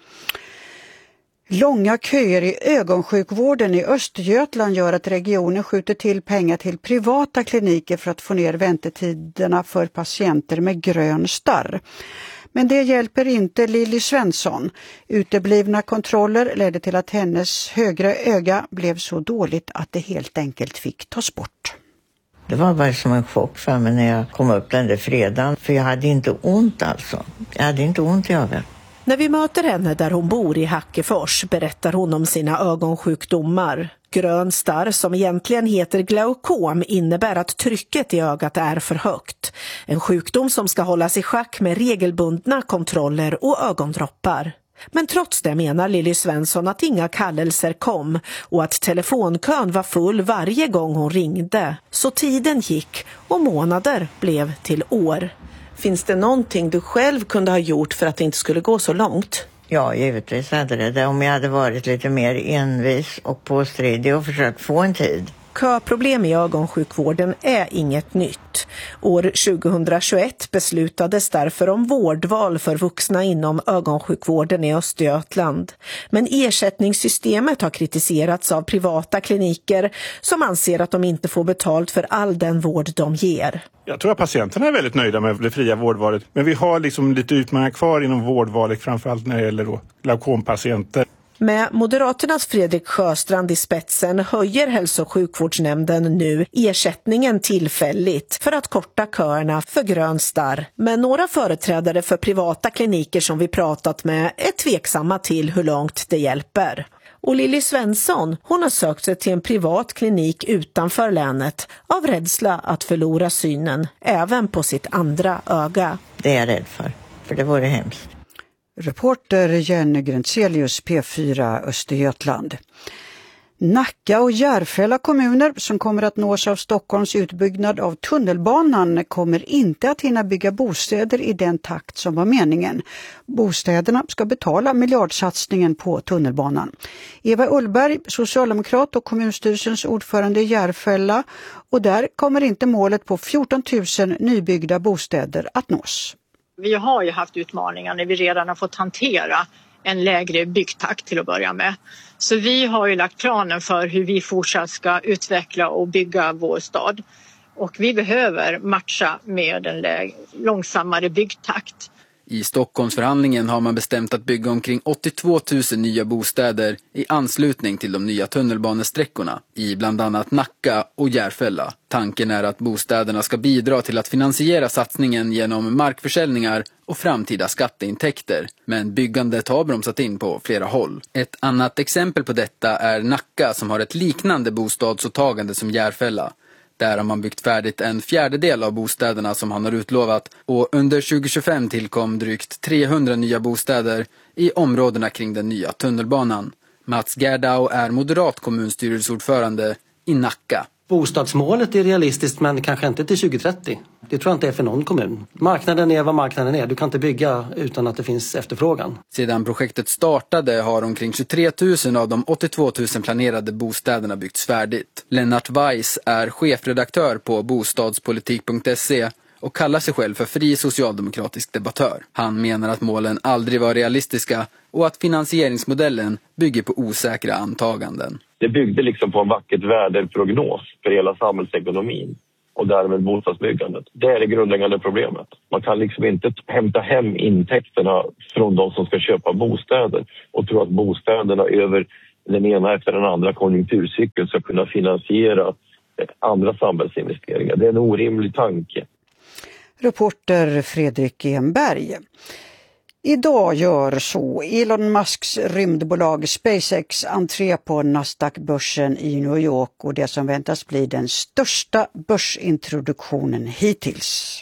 Långa köer i ögonsjukvården i Östergötland gör att regionen skjuter till pengar till privata kliniker för att få ner väntetiderna för patienter med grön starr. Men det hjälper inte Lilly Svensson. Uteblivna kontroller ledde till att hennes högra öga blev så dåligt att det helt enkelt fick tas bort. Det var bara som en chock för mig när jag kom upp den där fredagen. För jag hade inte ont alltså. Jag hade inte ont i ögat. När vi möter henne där hon bor i Hackefors berättar hon om sina ögonsjukdomar. Grön starr, som egentligen heter glaukom, innebär att trycket i ögat är för högt. En sjukdom som ska hållas i schack med regelbundna kontroller och ögondroppar. Men trots det menar Lilly Svensson att inga kallelser kom och att telefonkön var full varje gång hon ringde. Så tiden gick och månader blev till år. Finns det någonting du själv kunde ha gjort för att det inte skulle gå så långt? Ja, givetvis hade det. Om jag hade varit lite mer envis och påstridig och försökt få en tid. Köproblem i ögonsjukvården är inget nytt. År tjugohundratjugoett beslutades därför om vårdval för vuxna inom ögonsjukvården i Östergötland. Men ersättningssystemet har kritiserats av privata kliniker som anser att de inte får betalt för all den vård de ger. Jag tror att patienterna är väldigt nöjda med det fria vårdvalet. Men vi har liksom lite utmaningar kvar inom vårdvalet, framförallt när det gäller då glaukompatienter. Med Moderaternas Fredrik Sjöstrand i spetsen höjer hälso- och sjukvårdsnämnden nu ersättningen tillfälligt för att korta köerna för grön starr. Men några företrädare för privata kliniker som vi pratat med är tveksamma till hur långt det hjälper. Och Lilly Svensson, hon har sökt sig till en privat klinik utanför länet av rädsla att förlora synen, även på sitt andra öga. Det är jag rädd för, för det vore hemskt. Reporter Jenny Grentzelius, P fyra Östergötland. Nacka och Järfälla kommuner som kommer att nås av Stockholms utbyggnad av tunnelbanan kommer inte att hinna bygga bostäder i den takt som var meningen. Bostäderna ska betala miljardsatsningen på tunnelbanan. Eva Ullberg, socialdemokrat och kommunstyrelsens ordförande i Järfälla, och där kommer inte målet på fjorton tusen nybyggda bostäder att nås. Vi har ju haft utmaningar när vi redan har fått hantera en lägre byggtakt till att börja med. Så vi har ju lagt planen för hur vi fortsatt ska utveckla och bygga vår stad. Och vi behöver matcha med en läg- långsammare byggtakt. I Stockholmsförhandlingen har man bestämt att bygga omkring åttiotvå tusen nya bostäder i anslutning till de nya tunnelbanesträckorna i bland annat Nacka och Järfälla. Tanken är att bostäderna ska bidra till att finansiera satsningen genom markförsäljningar och framtida skatteintäkter. Men byggandet har bromsat in på flera håll. Ett annat exempel på detta är Nacka som har ett liknande bostadsåtagande som Järfälla. Där har man byggt färdigt en fjärdedel av bostäderna som han har utlovat och under tjugo tjugofem tillkom drygt trehundra nya bostäder i områdena kring den nya tunnelbanan. Mats Gerdau är moderat kommunstyrelseordförande i Nacka. Bostadsmålet är realistiskt men kanske inte till tjugo trettio. Det tror jag inte är för någon kommun. Marknaden är vad marknaden är. Du kan inte bygga utan att det finns efterfrågan. Sedan projektet startade har omkring tjugotre tusen av de åttiotvå tusen planerade bostäderna byggts färdigt. Lennart Weiss är chefredaktör på bostadspolitik punkt se och kallar sig själv för fri socialdemokratisk debattör. Han menar att målen aldrig var realistiska och att finansieringsmodellen bygger på osäkra antaganden. Det byggde liksom på en vackert väderprognos för hela samhällsekonomin och därmed bostadsbyggandet. Det är det grundläggande problemet. Man kan liksom inte hämta hem intäkterna från de som ska köpa bostäder och tro att bostäderna över den ena efter den andra konjunkturcykeln ska kunna finansiera andra samhällsinvesteringar. Det är en orimlig tanke. Reporter Fredrik Enberg. Idag gör så Elon Musks rymdbolag SpaceX entré på Nasdaq-börsen i New York och det som väntas bli den största börsintroduktionen hittills.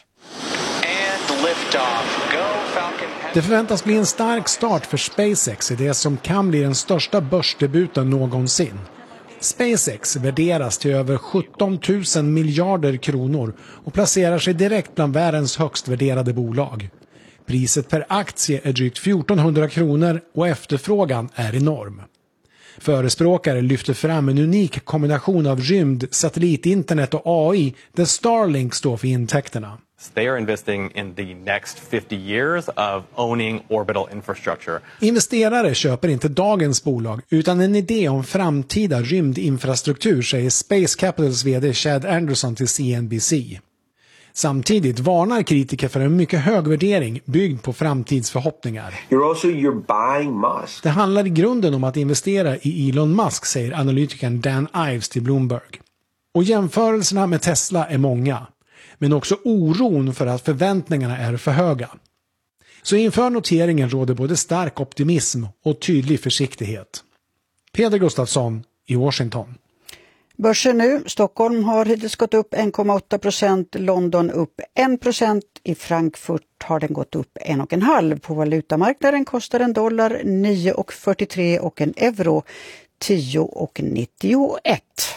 Det förväntas bli en stark start för SpaceX i det som kan bli den största börsdebuten någonsin. SpaceX värderas till över sjutton tusen miljarder kronor och placerar sig direkt bland världens högst värderade bolag. Priset per aktie är drygt fjortonhundra kronor och efterfrågan är enorm. Förespråkare lyfter fram en unik kombination av rymd, satellitinternet och A I där Starlink står för intäkterna. They are investing in the next fifty years of owning orbital infrastructure. Investerare köper inte dagens bolag utan en idé om framtida rymdinfrastruktur, säger Space Capitals vd Chad Anderson till C N B C. Samtidigt varnar kritiker för en mycket hög värdering byggd på framtidsförhoppningar. You're also you're buying Musk. Det handlar i grunden om att investera i Elon Musk, säger analytikern Dan Ives till Bloomberg. Och jämförelserna med Tesla är många, men också oron för att förväntningarna är för höga. Så inför noteringen råder både stark optimism och tydlig försiktighet. Peder Gustafsson i Washington. Börsen nu. Stockholm har hittills gått upp en komma åtta procent, London upp en procent, i Frankfurt har den gått upp en komma fem. På valutamarknaden kostar en dollar nio komma fyrtiotre och en euro tio komma nittioett.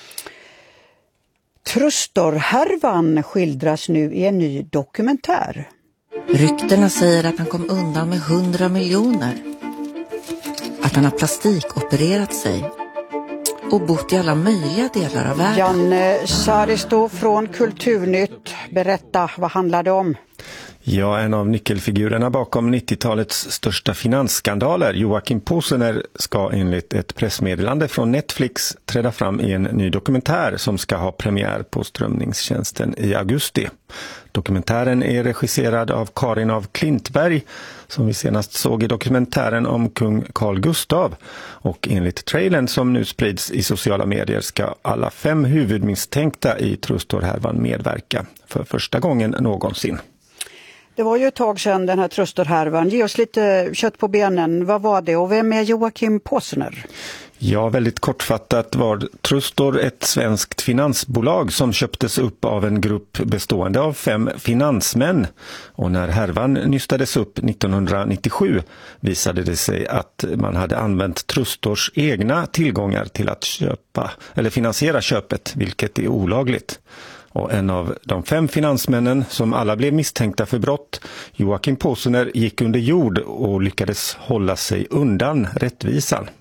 Trustor-härvan skildras nu i en ny dokumentär. Ryktena säger att han kom undan med hundra miljoner. Att han har plastikopererat sig och bott i alla möjliga delar av världen. Janne Saristo från Kulturnytt. Berätta, vad handlar det om? Ja, en av nyckelfigurerna bakom nittiotalets största finansskandaler, Joakim Posener, ska enligt ett pressmeddelande från Netflix träda fram i en ny dokumentär som ska ha premiär på strömningstjänsten i augusti. Dokumentären är regisserad av Karin af Klintberg, som vi senast såg i dokumentären om kung Carl Gustav. Och enligt trailern som nu sprids i sociala medier ska alla fem huvudmisstänkta i Trustor-härvan medverka för första gången någonsin. Det var ju ett tag sedan den här Trustor-härvan. Ge oss lite kött på benen. Vad var det och vem är Joakim Posener? Ja, väldigt kortfattat var Trustor ett svenskt finansbolag som köptes upp av en grupp bestående av fem finansmän. Och när härvan nystades upp nittonhundranittiosju visade det sig att man hade använt Trustors egna tillgångar till att köpa eller finansiera köpet, vilket är olagligt. Och en av de fem finansmännen som alla blev misstänkta för brott, Joakim Posener, gick under jord och lyckades hålla sig undan rättvisan.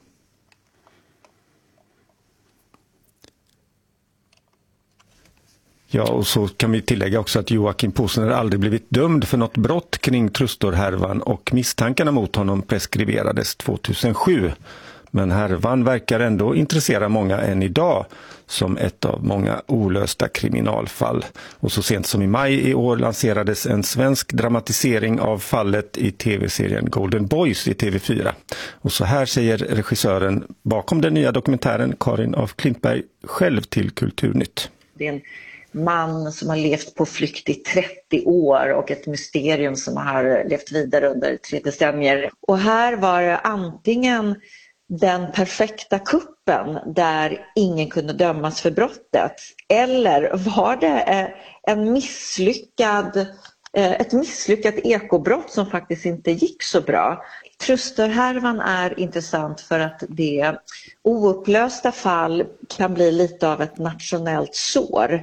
Ja, och så kan vi tillägga också att Joakim Posener aldrig blivit dömd för något brott kring Trustor-härvan och misstankarna mot honom preskriberades tvåtusensju. Men härvan verkar ändå intressera många än idag som ett av många olösta kriminalfall. Och så sent som i maj i år lanserades en svensk dramatisering av fallet i tv-serien Golden Boys i T V fyra. Och så här säger regissören bakom den nya dokumentären, Karin af Klintberg, själv till Kulturnytt. Det är en man som har levt på flykt i trettio år och ett mysterium som har levt vidare under tre decennier. Och här var det antingen den perfekta kuppen där ingen kunde dömas för brottet, eller var det en misslyckad, ett misslyckat ekobrott som faktiskt inte gick så bra. Trusterhärvan är intressant för att det oupplösta fall kan bli lite av ett nationellt sår.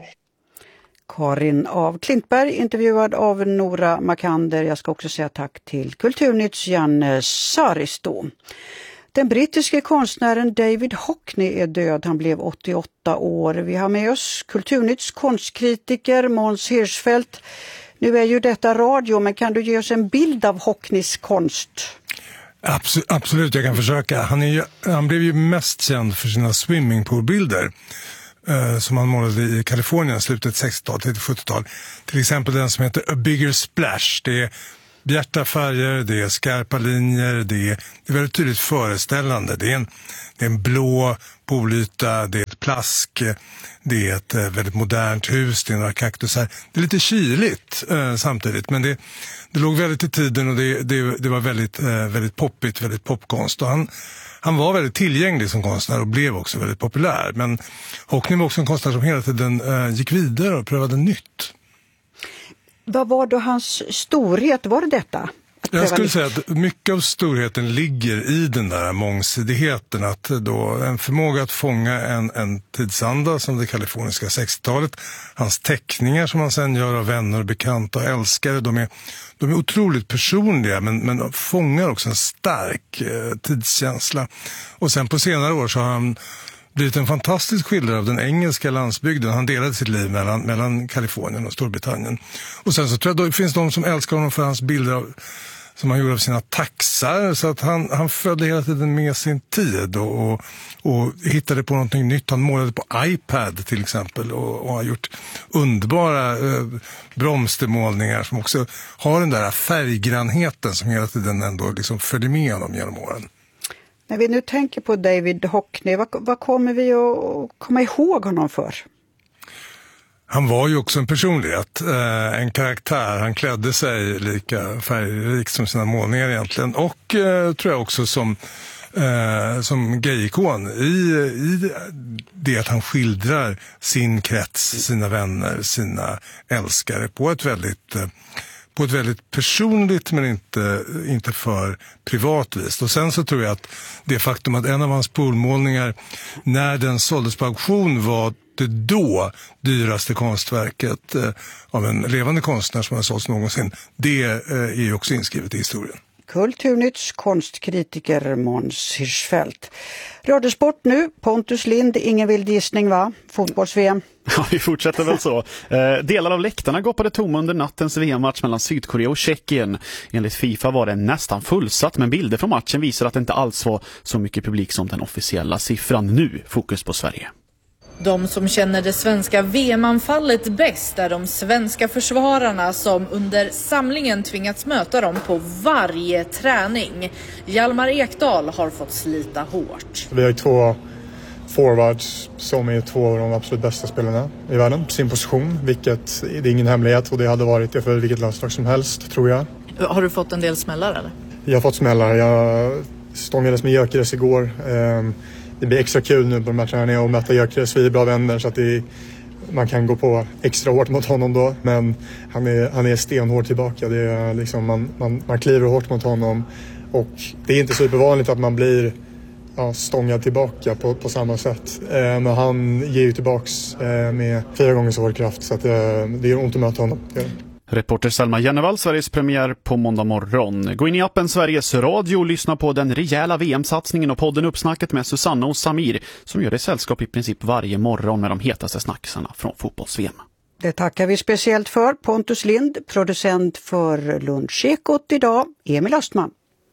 Karin af Klintberg intervjuad av Nora Makander. Jag ska också säga tack till Kulturnytts Janne Saristo. Den brittiske konstnären David Hockney är död. Han blev åttioåtta år. Vi har med oss Kulturnytts konstkritiker Måns Hirschfeldt. Nu är ju detta radio, men kan du ge oss en bild av Hockneys konst? Absolut, absolut, jag kan försöka. Han, är ju, han blev ju mest känd för sina swimmingpoolbilder eh, som han målade i Kalifornien slutet sextiotal till sjuttiotal. Till exempel den som heter A Bigger Splash. Det är bjärta färger, det är skarpa linjer, det är, det är väldigt tydligt föreställande. Det är en, det är en blå poolyta, det är ett plask, det är ett eh, väldigt modernt hus, det är några kaktusar. Det är lite kyligt eh, samtidigt, men det, det låg väldigt i tiden och det, det, det var väldigt, eh, väldigt poppigt, väldigt popkonst. Och han, han var väldigt tillgänglig som konstnär och blev också väldigt populär. Men Hockney var också en konstnär som hela tiden eh, gick vidare och prövade nytt. Vad var då hans storhet? Var det detta? Jag skulle säga att mycket av storheten ligger i den där mångsidigheten. Att då en förmåga att fånga en, en tidsanda som det kaliforniska sextiotalet. Hans teckningar som han sen gör av vänner, bekanta och älskare. De är, de är otroligt personliga men, men fångar också en stark eh, tidskänsla. Och sen på senare år så har han blivit en fantastisk skildrare av den engelska landsbygden. Han delade sitt liv mellan, mellan Kalifornien och Storbritannien. Och sen så tror jag att det finns de som älskar honom för hans bilder av, som han gjorde av sina taxar. Så att han, han följde hela tiden med sin tid och, och, och hittade på någonting nytt. Han målade på iPad till exempel och, och har gjort underbara eh, bromstermålningar som också har den där färggrannheten som hela tiden ändå liksom följer med honom genom åren. När vi nu tänker på David Hockney, vad, vad kommer vi att komma ihåg honom för? Han var ju också en personlighet, eh, en karaktär. Han klädde sig lika färgrikt som sina målningar egentligen. Och eh, tror jag också som, eh, som gayikon i, i det att han skildrar sin krets, sina vänner, sina älskare på ett väldigt... Eh, på ett väldigt personligt men inte, inte för privat vis. Och sen så tror jag att det faktum att en av hans poolmålningar när den såldes på auktion var det då dyraste konstverket eh, av en levande konstnär som har sålts någonsin. Det eh, är ju också inskrivet i historien. Kulturnytts konstkritiker Måns Hirschfeldt. Radiosport nu, Pontus Lind, ingen vild gissning va? Fotbolls-V M. Ja, vi fortsätter väl så. Eh, delar av läktarna goppade tomma under nattens V M-match mellan Sydkorea och Tjeckien. Enligt FIFA var det nästan fullsatt, men bilder från matchen visar att det inte alls var så mycket publik som den officiella siffran. Nu fokus på Sverige. De som känner det svenska V M-anfallet bäst är de svenska försvararna som under samlingen tvingats möta dem på varje träning. Hjalmar Ekdal har fått slita hårt. Vi har ju två forwards som är två av de absolut bästa spelarna i världen på sin position, vilket det är ingen hemlighet och det hade varit det för vilket landslag som helst, tror jag. Har du fått en del smällar eller? Jag har fått smällar. Jag stångades med Gyökeres igår. Det blir extra kul nu på de här träningarna och möta Gyökeres. Vi är bra vänner så att det, man kan gå på extra hårt mot honom då. Men han är, han är stenhård tillbaka. Det är liksom, man, man, man kliver hårt mot honom. Och det är inte supervanligt att man blir ja, stångad tillbaka på, på samma sätt. Eh, men han ger ju tillbaks eh, med fyra gånger så hård kraft. Så att, eh, det är ont att möta honom. Det Reporter Selma Jennevall, Sveriges premiär på måndag morgon. Gå in i appen Sveriges Radio och lyssna på den rejäla V M-satsningen och podden Uppsnacket med Susanna och Samir som gör det sällskap i princip varje morgon med de hetaste snacksarna från fotbolls-V M. Det tackar vi speciellt för. Pontus Lind, producent för Lunchekot idag, Emil Östman.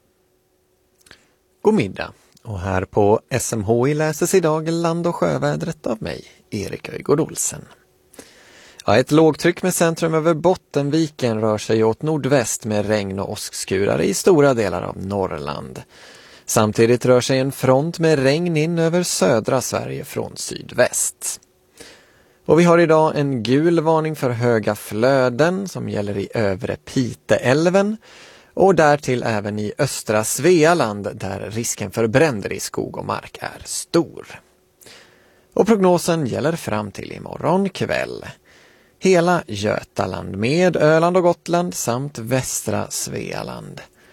God middag. Och här på S M H I läses idag land- och sjövädret av mig, Erik Öjgård Olsen. Ja, ett lågtryck med centrum över Bottenviken rör sig åt nordväst med regn och åskskurar i stora delar av Norrland. Samtidigt rör sig en front med regn in över södra Sverige från sydväst. Och vi har idag en gul varning för höga flöden som gäller i övre Piteälven och därtill även i östra Svealand där risken för bränder i skog och mark är stor. Och prognosen gäller fram till imorgon kväll. Hela Götaland med Öland och Gotland samt västra Svealand.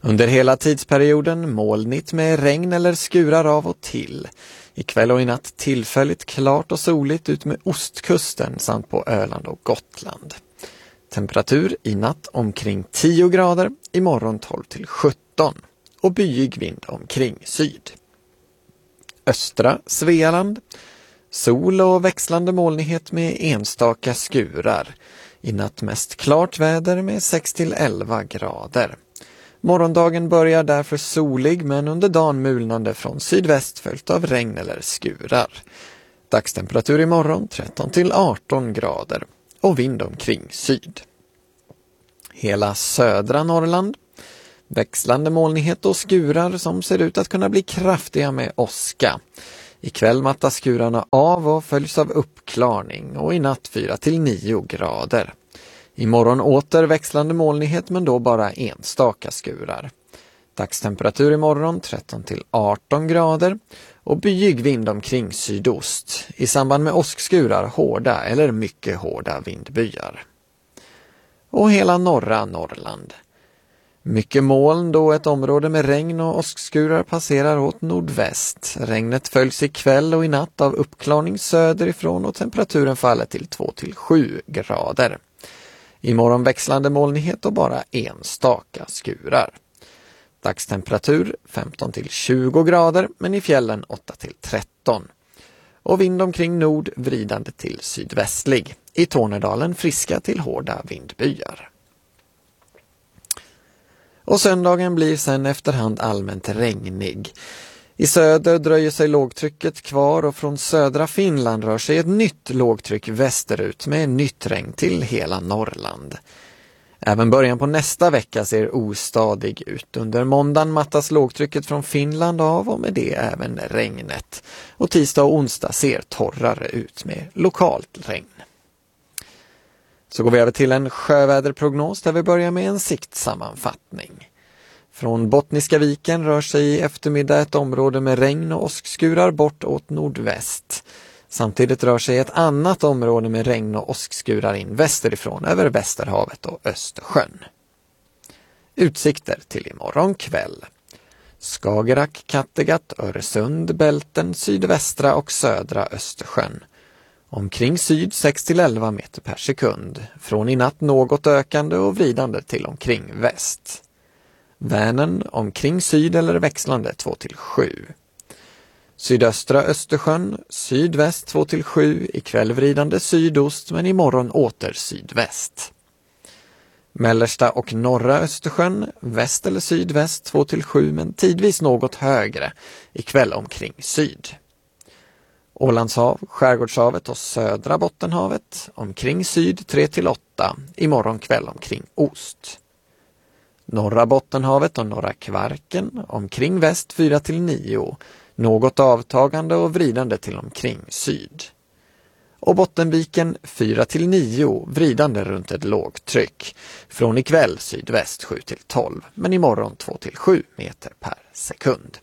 Under hela tidsperioden molnigt med regn eller skurar av och till. Ikväll och i natt tillfälligt klart och soligt ut med ostkusten samt på Öland och Gotland. Temperatur i natt omkring tio grader, imorgon tolv till sjutton och byig vind omkring syd. Östra Svealand. Sol och växlande molnighet med enstaka skurar. I natt mest klart väder med sex till elva grader. Morgondagen börjar därför solig men under dagen mulnande från sydväst följt av regn eller skurar. Dagstemperatur imorgon tretton till arton grader och vind omkring syd. Hela södra Norrland. Växlande molnighet och skurar som ser ut att kunna bli kraftiga med åska. Ikväll mattas skurarna av och följs av uppklarning och i natt fyra till nio grader. Imorgon åter växlande molnighet men då bara enstaka skurar. Dagstemperatur imorgon tretton till arton grader och byig vind omkring sydost. I samband med åskskurar hårda eller mycket hårda vindbyar. Och hela norra Norrland. Mycket moln då ett område med regn och åskskurar passerar åt nordväst. Regnet följs ikväll och i natt av uppklarning söderifrån och temperaturen faller till två till sju grader. Imorgon växlande molnighet och bara enstaka skurar. Dagstemperatur femton till tjugo grader men i fjällen åtta till tretton. Och vind omkring nord vridande till sydvästlig. I Tornedalen friska till hårda vindbyar. Och söndagen blir sen efterhand allmänt regnig. I söder dröjer sig lågtrycket kvar och från södra Finland rör sig ett nytt lågtryck västerut med nytt regn till hela Norrland. Även början på nästa vecka ser ostadig ut. Under måndagen mattas lågtrycket från Finland av och med det även regnet. Och tisdag och onsdag ser torrare ut med lokalt regn. Så går vi över till en sjöväderprognos där vi börjar med en siktsammanfattning. Från Bottniska viken rör sig i eftermiddag ett område med regn och åskskurar bort åt nordväst. Samtidigt rör sig ett annat område med regn och åskskurar in västerifrån över Västerhavet och Östersjön. Utsikter till imorgon kväll. Skagerrak, Kattegatt, Öresund, Bälten, sydvästra och södra Östersjön. Omkring syd sex till elva meter per sekund. Från i natt något ökande och vridande till omkring väst. Vänern omkring syd eller växlande två till sju. Sydöstra Östersjön, sydväst två till sju, ikväll vridande sydost men imorgon åter sydväst. Mellersta och norra Östersjön, väst eller sydväst två till sju men tidvis något högre, ikväll omkring syd. Ålandshav, Skärgårdshavet och södra Bottenhavet, omkring syd tre till åtta, imorgon kväll omkring ost. Norra Bottenhavet och norra Kvarken, omkring väst fyra till nio, något avtagande och vridande till omkring syd. Och Bottenviken fyra till nio, vridande runt ett lågtryck. Från ikväll sydväst sju till tolv, men imorgon två till sju meter per sekund.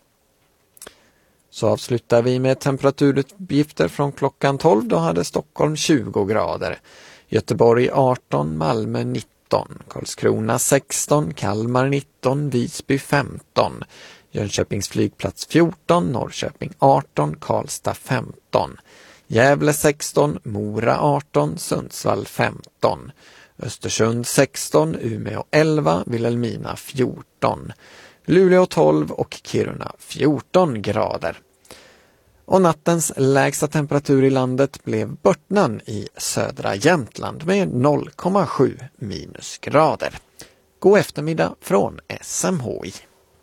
Så avslutar vi med temperaturuppgifter från klockan tolv. Då hade Stockholm tjugo grader, Göteborg arton, Malmö nitton, Karlskrona sexton, Kalmar nitton, Visby femton, Jönköpings flygplats fjorton, Norrköping arton, Karlstad femton, Gävle sexton, Mora arton, Sundsvall femton, Östersund sexton, Umeå elva, Vilhelmina fjorton, Luleå tolv och Kiruna fjorton grader. Och nattens lägsta temperatur i landet blev Börtnan i södra Jämtland med noll komma sju minusgrader. God eftermiddag från S M H I.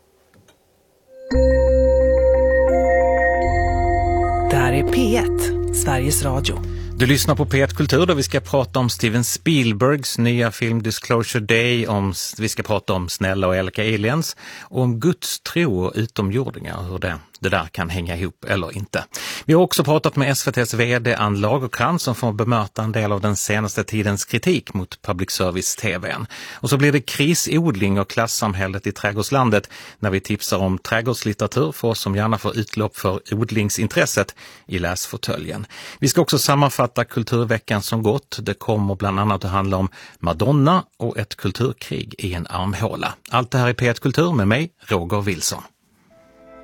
Det här är P ett, Sveriges Radio. Du lyssnar på P ett Kultur där vi ska prata om Steven Spielbergs nya film Disclosure Day. Om, vi ska prata om snälla och elaka aliens och om Guds tro och utomjordingar, hur det det där kan hänga ihop eller inte. Vi har också pratat med S V T:s vd Ann Lagercrantz som får bemöta en del av den senaste tidens kritik mot public service-tvn. Och så blir det krisodling och klassamhället i trädgårdslandet när vi tipsar om trädgårdslitteratur för oss som gärna får utlopp för odlingsintresset i läsfåtöljen. Vi ska också sammanfatta kulturveckan som gått. Det kommer bland annat att handla om Madonna och ett kulturkrig i en armhåla. Allt det här i P ett Kultur med mig, Roger Wilson.